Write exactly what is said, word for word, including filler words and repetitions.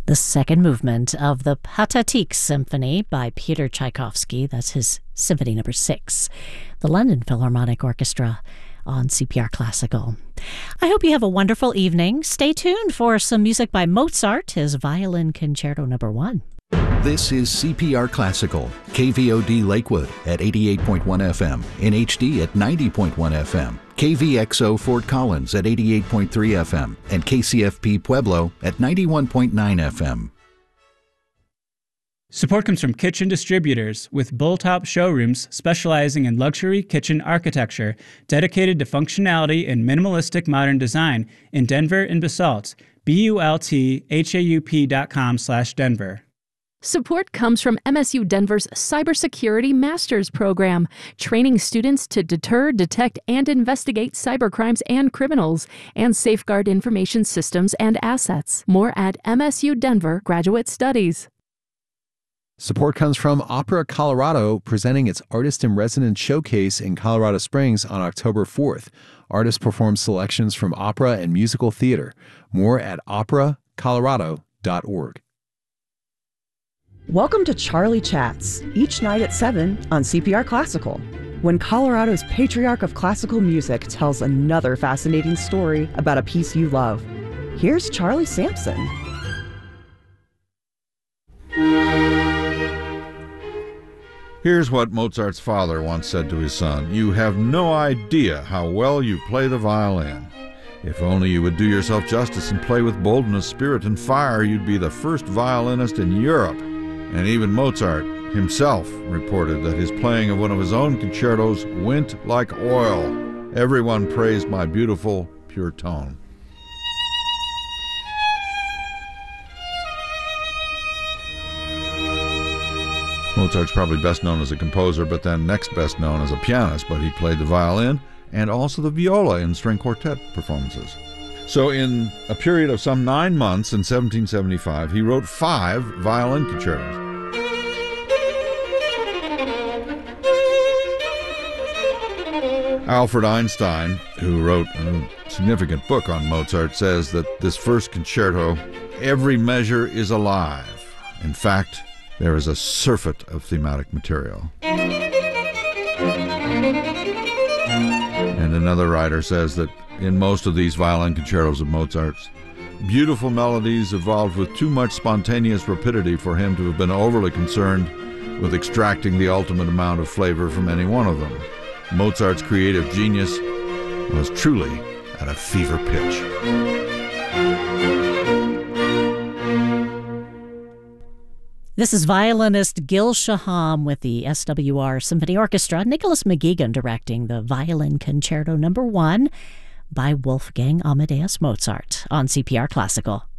The second movement of the Pathetique Symphony by Peter Tchaikovsky. That's his Symphony Number Six. The London Philharmonic Orchestra on C P R Classical. I hope you have a wonderful evening. Stay tuned for some music by Mozart, his Violin Concerto Number One. This is C P R Classical, K V O D Lakewood at eighty-eight point one F M, in H D at ninety point one F M, K V X O Fort Collins at eighty-eight point three F M, and K C F P Pueblo at ninety-one point nine F M. Support comes from Kitchen Distributors, with Bulltop showrooms specializing in luxury kitchen architecture, dedicated to functionality and minimalistic modern design in Denver and Basalt. B U L T H A U P dot com slash Denver. Support comes from M S U Denver's Cybersecurity Masters Program, training students to deter, detect, and investigate cybercrimes and criminals, and safeguard information systems and assets. More at M S U Denver Graduate Studies. Support comes from Opera Colorado, presenting its Artist-in-Residence Showcase in Colorado Springs on October fourth. Artists perform selections from opera and musical theater. More at opera colorado dot org. Welcome to Charlie Chats, each night at seven on C P R Classical, when Colorado's patriarch of classical music tells another fascinating story about a piece you love. Here's Charlie Sampson. Here's what Mozart's father once said to his son: "You have no idea how well you play the violin. If only you would do yourself justice and play with boldness, spirit, and fire, you'd be the first violinist in Europe." And even Mozart himself reported that his playing of one of his own concertos went like oil. Everyone praised my beautiful, pure tone. Mozart's probably best known as a composer, but then next best known as a pianist, but he played the violin and also the viola in string quartet performances. So in a period of some nine months in seventeen seventy-five, he wrote five violin concertos. Alfred Einstein, who wrote a significant book on Mozart, says that this first concerto, every measure is alive. In fact, there is a surfeit of thematic material. And another writer says that in most of these violin concertos of Mozart's, beautiful melodies evolved with too much spontaneous rapidity for him to have been overly concerned with extracting the ultimate amount of flavor from any one of them. Mozart's creative genius was truly at a fever pitch. This is violinist Gil Shaham with the S W R Symphony Orchestra. Nicholas McGeegan directing the Violin Concerto Number One by Wolfgang Amadeus Mozart on C P R Classical.